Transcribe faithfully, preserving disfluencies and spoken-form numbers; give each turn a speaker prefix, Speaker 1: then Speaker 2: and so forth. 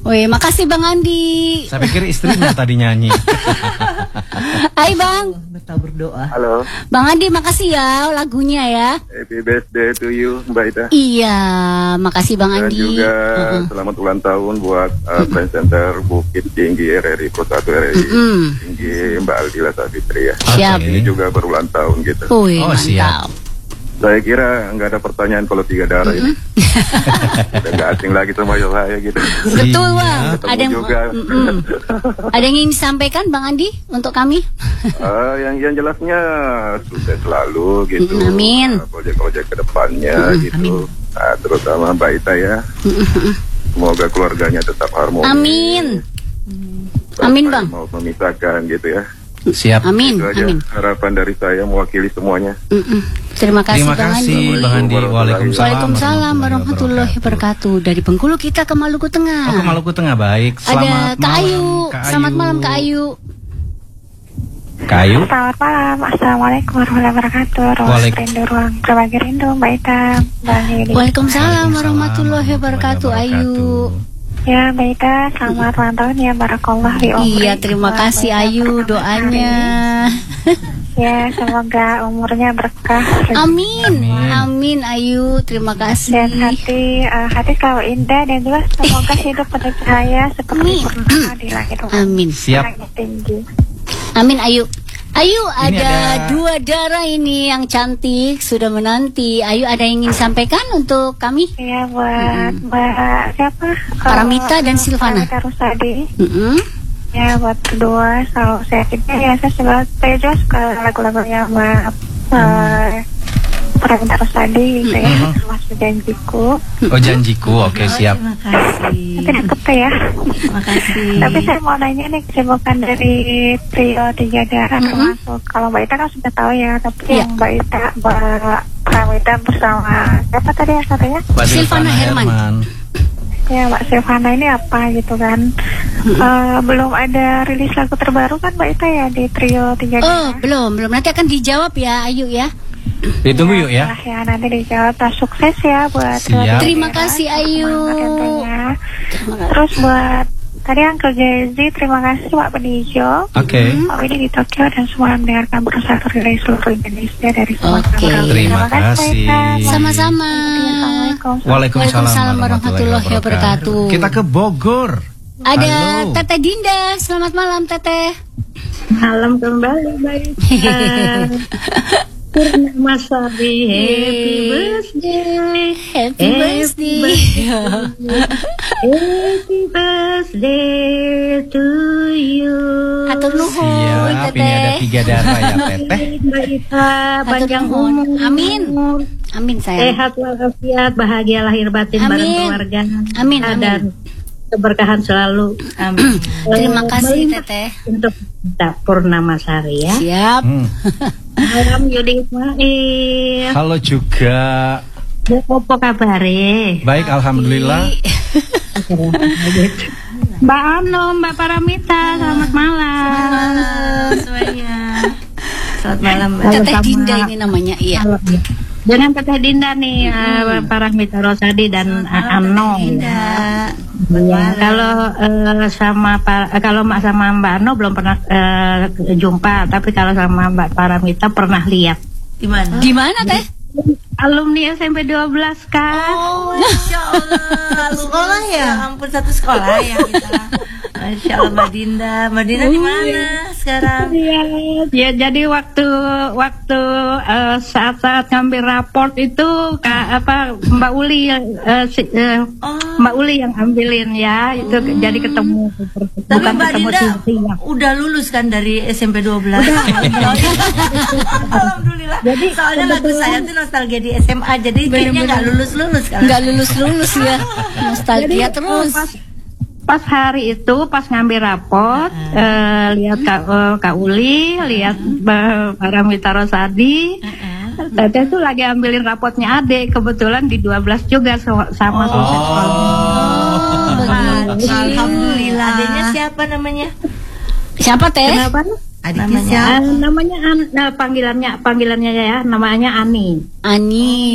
Speaker 1: Wih, makasih Bang Andi.
Speaker 2: Saya pikir istrinya tadi nyanyi.
Speaker 1: Hai Bang.
Speaker 3: Kita berdoa.
Speaker 4: Halo.
Speaker 1: Bang Andi, makasih ya lagunya ya.
Speaker 4: Happy birthday to you, Mbak Ita.
Speaker 1: Iya, makasih Bang
Speaker 4: Dan
Speaker 1: Andi.
Speaker 4: juga
Speaker 1: uh-uh.
Speaker 4: selamat ulang tahun buat uh, Trend Center Bukit Tinggi R R I Kota satu R R I
Speaker 1: Mm-mm.
Speaker 4: Tinggi Mbak Aldila Savitri ya.
Speaker 1: Siap.
Speaker 4: Ini juga berulang tahun gitu.
Speaker 1: Wih,
Speaker 2: Oh,
Speaker 1: mantap.
Speaker 2: siap.
Speaker 4: Saya kira nggak ada pertanyaan kalau tiga darah ini. Udah nggak asing lagi sama saya gitu.
Speaker 1: Betul Bang.
Speaker 4: Ketemu
Speaker 1: Ada yang
Speaker 4: juga.
Speaker 1: mm-mm. Ada yang ingin disampaikan Bang Andi untuk kami?
Speaker 4: Uh, yang yang jelasnya sukses selalu gitu.
Speaker 1: Mm, amin.
Speaker 4: Uh, Proyek-proyek kedepannya
Speaker 1: Mm,
Speaker 4: gitu. Nah, terutama Mbak Ita ya. Semoga keluarganya tetap harmonis.
Speaker 1: Amin.
Speaker 4: Sampai
Speaker 1: Amin, Bang.
Speaker 4: Mau memisahkan gitu ya.
Speaker 2: Siap.
Speaker 1: Amin,
Speaker 4: Itu aja
Speaker 1: amin.
Speaker 4: harapan dari saya mewakili semuanya.
Speaker 1: Mm-mm. Terima kasih
Speaker 2: Terima
Speaker 1: Bang
Speaker 2: kasih
Speaker 1: Andi.
Speaker 2: Bang Andi. Waalaikumsalam.
Speaker 1: Waalaikumsalam warahmatullahi wabarakatuh. Dari Bengkulu kita ke Maluku Tengah.
Speaker 2: Oh, ke Maluku Tengah, baik.
Speaker 1: Ada
Speaker 2: Selamat
Speaker 1: Kak
Speaker 2: malam,
Speaker 1: Ayu.
Speaker 2: Kak
Speaker 1: Selamat
Speaker 2: Ayu.
Speaker 1: malam Kak Ayu.
Speaker 2: Kak Ayu.
Speaker 5: Selamat malam, Assalamualaikum warahmatullahi wabarakatuh. Ruang
Speaker 2: Waalaikum-
Speaker 5: rindu, ruang berbagi rindu, Mbak Ita, Mbak Yudi.
Speaker 1: Waalaikumsalam warahmatullahi wabarakatuh Ayu.
Speaker 5: Ya, Mbak Ita, selamat ulang tahun ya, barakallah di umri.
Speaker 1: Iya, terima kasih Ayu doanya.
Speaker 5: Ya, semoga umurnya berkah.
Speaker 1: Amin.
Speaker 2: Amin.
Speaker 1: Amin Ayu, terima
Speaker 5: Dan
Speaker 1: kasih.
Speaker 5: hati, uh, hati selalu indah dan juga semoga hidup penuh cahaya seperti
Speaker 1: Amin.
Speaker 5: purnama di langit.
Speaker 1: Amin.
Speaker 2: Siap.
Speaker 5: Langit tinggi.
Speaker 1: Amin Ayu. Ayu, ada,
Speaker 2: ada-
Speaker 1: dua darah ini yang cantik sudah menanti. Ayu, ada yang ingin sampaikan untuk kami?
Speaker 5: Iya, buat Mbak siapa?
Speaker 1: Paramita dan
Speaker 5: Uh,
Speaker 1: Silvana.
Speaker 5: Paramita Rusadi.
Speaker 1: Mm-mm.
Speaker 5: Ya, buat berdua selalu sehat juga ya. Saya juga, saya juga suka lagu-lagunya Mbak uh, Paramita Rusadi gitu ya. Termasuk Janjiku.
Speaker 2: Oh, janjiku. Oke, siap.
Speaker 3: Terima kasih.
Speaker 5: Tapi deket ya.
Speaker 3: Terima kasih.
Speaker 5: Tapi saya mau nanya nih, kesibukan dari trio Tiga Darah termasuk kalau Mbak Ita kan sudah tahu ya, tapi
Speaker 1: Iya.
Speaker 5: yang Mbak Ita, Mbak Pramita bersama siapa tadi yang satunya?
Speaker 2: Mbak
Speaker 1: Silvana Herman.
Speaker 5: Ya, Mbak Silvana ini apa gitu kan? Eh, belum ada rilis lagu terbaru kan Mbak Ita ya di trio Tiga
Speaker 1: Oh,
Speaker 5: Darah?
Speaker 1: belum, belum. Nanti akan dijawab ya Ayu ya.
Speaker 2: Ditunggu yuk ya.
Speaker 5: Nah, ya nanti dijawab. Nah, sukses ya buat
Speaker 2: Siap.
Speaker 5: trio Tiga
Speaker 1: Terima
Speaker 5: Darah.
Speaker 1: kasih, Ayu.
Speaker 5: Semangat tentunya.
Speaker 1: Terima kasih.
Speaker 5: Terus buat tadi Uncle Jazzy, terima kasih Pak Benijo.
Speaker 2: Oke.
Speaker 5: Pak Widi di Tokyo dan semua yang mendengarkan bersatu dari seluruh Indonesia dari semua
Speaker 1: Oke.
Speaker 5: cabang.
Speaker 2: Terima
Speaker 5: Mbak
Speaker 2: kasih.
Speaker 5: Ita.
Speaker 1: Sama-sama.
Speaker 5: Assalamualaikum.
Speaker 1: Waalaikumsalam warahmatullahi wabarakatuh.
Speaker 2: Kita ke Bogor.
Speaker 1: Ada
Speaker 2: Halo.
Speaker 1: Teteh Dinda. Selamat malam Teteh.
Speaker 6: Malam kembali Mbak Ita. Purnama Sari, happy birthday,
Speaker 1: Happy birthday.
Speaker 6: happy birthday to you.
Speaker 1: Atur nuhun
Speaker 2: Siap. Ini ada
Speaker 1: Teteh.
Speaker 2: tiga darah ya, Teteh.
Speaker 6: Mbak Ita, panjang
Speaker 1: nuhun.
Speaker 6: umur,
Speaker 1: Amin. Amin sayang.
Speaker 6: sehat walafiat, bahagia lahir batin
Speaker 1: Amin.
Speaker 6: bareng keluarga,
Speaker 1: Amin,
Speaker 6: dan
Speaker 1: amin.
Speaker 6: keberkahan selalu.
Speaker 3: Amin.
Speaker 1: Terima
Speaker 6: Eh,
Speaker 1: kasih
Speaker 6: Mbak Ita,
Speaker 1: Teteh.
Speaker 6: untuk kita Purnama Sari ya.
Speaker 1: Siap.
Speaker 2: Hmm.
Speaker 6: Malam Yudi Ismail.
Speaker 2: Halo juga.
Speaker 6: Apa kabare?
Speaker 2: Baik, alhamdulillah.
Speaker 6: Mbak Ano, Mbak Paramita, selamat malam.
Speaker 3: Malam semuanya. Selamat malam Mbak.
Speaker 6: Halo,
Speaker 1: Teteh
Speaker 6: sama-
Speaker 1: Dinda ini namanya. Iya.
Speaker 6: Dengan Teteh Dinda nih, uh, Paramita Rosadi dan uh, Ano.
Speaker 3: Dinda.
Speaker 6: Ya, kalau uh, sama pa- uh, kalau Mbak sama Mbak Ano belum pernah uh, jumpa, tapi kalau sama Mbak Paramita pernah lihat.
Speaker 3: Di mana?
Speaker 1: Di mana Teh?
Speaker 6: Alumni S M P dua belas kan.
Speaker 3: Oh, Masya Allah. Sekolah ya? Ampun, satu sekolah ya kita. Masya Allah Mbak Dinda. Mbak Dinda di mana sekarang?
Speaker 6: Iya, ya jadi waktu waktu uh, saat-saat ngambil raport itu Kak, apa Mbak Uli uh, si- uh,
Speaker 3: Oh.
Speaker 6: Mbak Uli yang ambilin ya, itu jadi ketemu
Speaker 3: Tapi
Speaker 6: bukan
Speaker 3: Mbak
Speaker 6: ketemu
Speaker 3: Dinda
Speaker 6: Cynthia.
Speaker 3: udah lulus kan dari S M P dua belas? Alhamdulillah.
Speaker 6: Jadi,
Speaker 3: soalnya lagu
Speaker 6: kebetulan-
Speaker 3: saya tuh nostalgia di S M A, jadi kayaknya nggak lulus-lulus kan?
Speaker 1: Nggak lulus-lulus ya. Nostalgia terus.
Speaker 6: Pas, pas hari itu pas ngambil raport eh, lihat Kak, eh, Kak Uli, lihat Mbak Paramita Rosadi. Teteh tuh lagi ambilin rapotnya Ade, kebetulan di dua belas juga so- sama
Speaker 2: Oh.
Speaker 1: begitu.
Speaker 3: Alhamdulillah. Adanya siapa namanya?
Speaker 1: Siapa Teh?
Speaker 6: Kenapa?
Speaker 3: Adanya
Speaker 6: Ah,
Speaker 3: siapa?
Speaker 6: namanya An, nah, panggilannya panggilannya ya, namanya Ani.
Speaker 1: Ani.